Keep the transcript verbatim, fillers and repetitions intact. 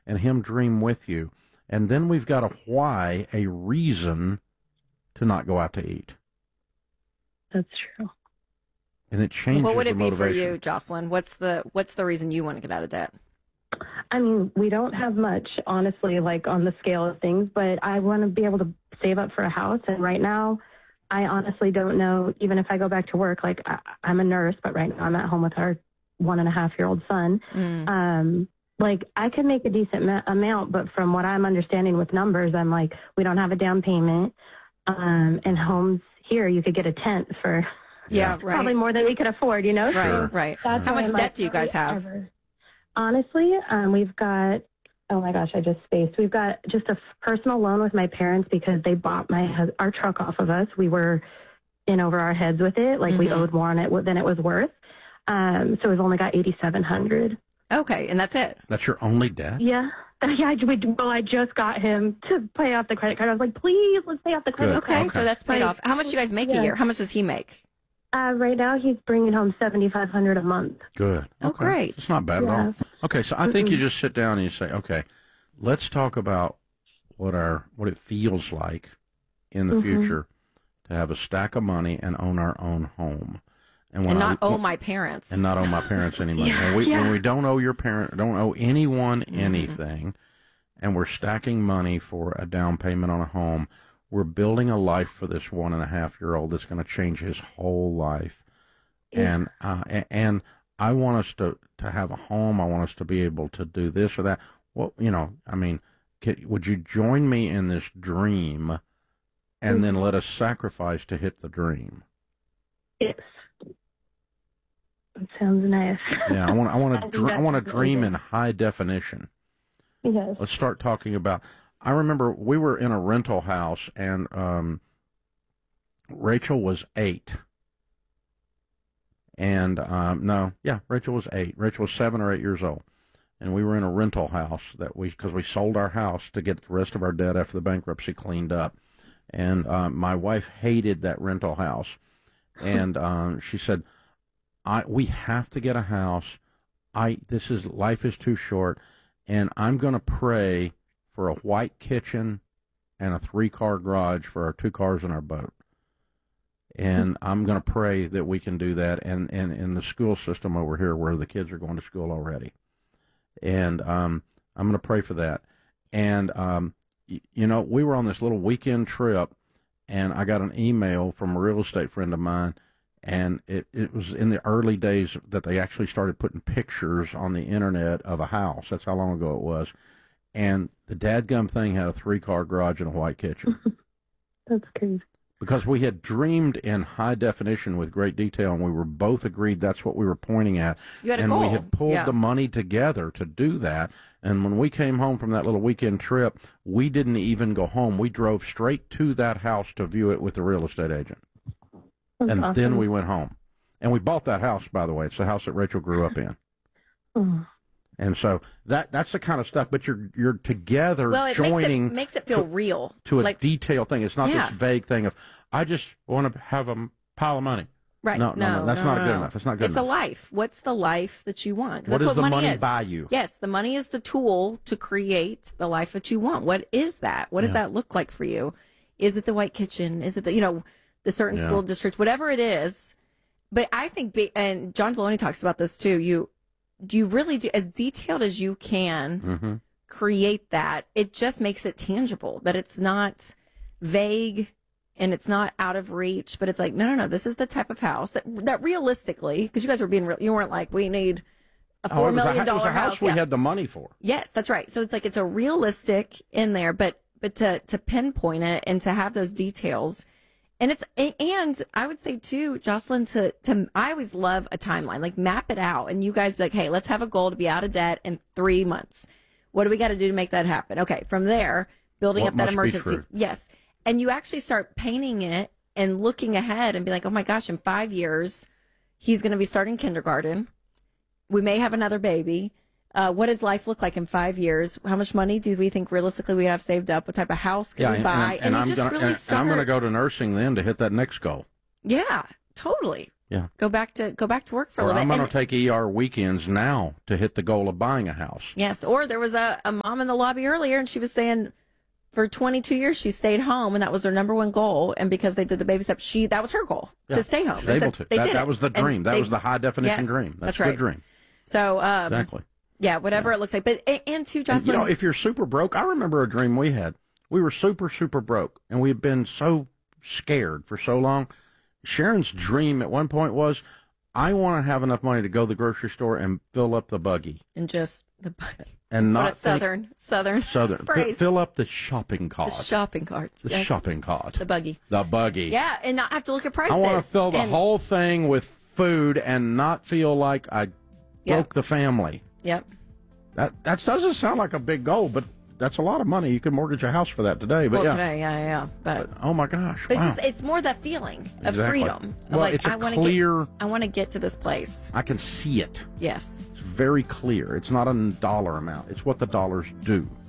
and him dream with you. And then we've got a why, a reason to not go out to eat. That's true. And it changes What would it the be for motivation. you, Jocelyn? What's the what's the reason you want to get out of debt? I mean, we don't have much, honestly, like on the scale of things, but I want to be able to save up for a house. And right now, I honestly don't know, even if I go back to work, like I, I'm a nurse, but right now I'm at home with our one and a half year old son. Mm. Um, like I could make a decent ma- amount, but from what I'm understanding with numbers, I'm like, we don't have a down payment. Um, and homes here, you could get a tent for Yeah, right. probably more than we could afford, you know? Right, So right. that's How why much I'm debt like, do you guys have? ever. Honestly, um, we've got, oh my gosh, I just spaced. We've got just a f- personal loan with my parents because they bought my hus- our truck off of us. We were in over our heads with it. Like we Mhm. owed more on it than it was worth. Um, so we've only got eighty-seven hundred. Okay, and that's it. That's your only debt? Yeah. Yeah, I, we, well, I just got him to pay off the credit card. I was like, please, let's pay off the credit Good. card. Okay, Okay. so that's paid Like, off. How much do you guys make yeah. a year? How much does he make? Uh, right now, he's bringing home seventy-five hundred a month. Good. Oh, Okay. great. It's not bad at Yeah. all. Okay, so I think Mm-mm. you just sit down and you say, okay, let's talk about what our what it feels like in the Mhm. future to have a stack of money and own our own home. And, And not I, owe my parents. and not owe my parents any money. Yeah, when, we, yeah. when we don't owe your parent, don't owe anyone Mm-hmm. anything, and we're stacking money for a down payment on a home, we're building a life for this one and a half year old that's going to change his whole life. Yeah. And uh, a- and I want us to, to have a home. I want us to be able to do this or that. Well, you know, I mean, could, would you join me in this dream, and then let us sacrifice to hit the dream? Yes. That sounds nice. Yeah, I want I want I to think dr- I that's want to really dream good. in high definition. Yes. Let's start talking about. I remember we were in a rental house, and um, Rachel was eight. And um, no, yeah, Rachel was eight. Rachel was seven or eight years old, and we were in a rental house that we because we sold our house to get the rest of our debt after the bankruptcy cleaned up. And um, my wife hated that rental house, and um, she said, "I we have to get a house. I this is life is too short, and I'm going to pray for a white kitchen and a three-car garage for our two cars and our boat." And I'm going to pray that we can do that, and, and in the school system over here where the kids are going to school already. And um, I'm going to pray for that. And, um, y- you know, we were on this little weekend trip, and I got an email from a real estate friend of mine, and it, it was in the early days that they actually started putting pictures on the internet of a house. That's how long ago it was. And the dadgum thing had a three-car garage and a white kitchen. That's crazy. Because we had dreamed in high definition with great detail, and we were both agreed that's what we were pointing at. You had a and goal. we had pulled Yeah. the money together to do that. And when we came home from that little weekend trip, we didn't even go home. We drove straight to that house to view it with the real estate agent. That's and awesome. then we went home. And we bought that house, by the way. It's the house that Rachel grew up in. Oh. And so that that's the kind of stuff. But you're you're together Well, it joining makes it, makes it feel to- real. to a like, detailed thing. It's not Yeah. this vague thing of, I just want to have a pile of money. right. No, no, no, that's no, not no, good no. enough. It's not good It's enough. a life. What's the life that you want? 'Cause What That's does what the money, money is. buy you? Yes, the money is the tool to create the life that you want. What is that? What does Yeah. that look like for you? Is it the white kitchen? Is it the, you know, the certain Yeah. school district? Whatever it is. But I think, be- and John Deloney talks about this too, you, do you really do, as detailed as you can, Mm-hmm. create that, it just makes it tangible, that it's not vague and it's not out of reach, but it's like, no, no, no, this is the type of house that, that realistically, because you guys were being real, you weren't like, we need a Oh, four it was a, million it was dollar a house, house. we Yeah. had the money for. Yes, that's right. So it's like, it's a realistic in there, but, but to, to pinpoint it and to have those details. And it's, and I would say too, Jocelyn, to, to, I always love a timeline, like map it out and you guys be like, hey, let's have a goal to be out of debt in three months. What do we got to do to make that happen? Okay. From there, building What up that must be emergency. true? Yes. And you actually start painting it and looking ahead and be like, oh my gosh, in five years, he's going to be starting kindergarten. We may have another baby. Uh, what does life look like in five years? How much money do we think realistically we have saved up? What type of house can Yeah, we and, buy? and, and you I'm just gonna really and, start. and I'm going to go to nursing then to hit that next goal. Yeah, totally. Yeah. Go back to go back to work for a Or little I'm bit. going And- to take E R weekends now to hit the goal of buying a house. Yes, or there was a, a mom in the lobby earlier, and she was saying for twenty-two years she stayed home, and that was her number one goal. And because they did the baby step, she that was her goal Yeah, to stay home. she's And so able to. They That, did that it. was the And dream. That they- was the high definition Yes, dream. That's, that's the right. dream. So um, Exactly. yeah, whatever it looks like. But and, and too, And, Jocelyn, you know, if you're super broke, I remember a dream we had. We were super, super broke, and we had been so scared for so long. Sharon's dream at one point was, I want to have enough money to go to the grocery store and fill up the buggy. and just the And what not a think- southern southern Southern. Fi- phrase. fill up the shopping the cart. shopping carts, The yes. shopping cart. the buggy. The buggy. Yeah, and not have to look at prices. I want to fill the and, whole thing with food and not feel like I Yeah. broke the family. Yep. That that doesn't sound like a big goal, but that's a lot of money. You could mortgage a house for that today. But Well, yeah. today, yeah, yeah, but. But, oh my gosh. But wow. it's just it's more that feeling of Exactly. freedom. Of Well, like it's a I want to clear. get I want to get to this place. I can see it. Yes. It's very clear. It's not a dollar amount. It's what the dollars do.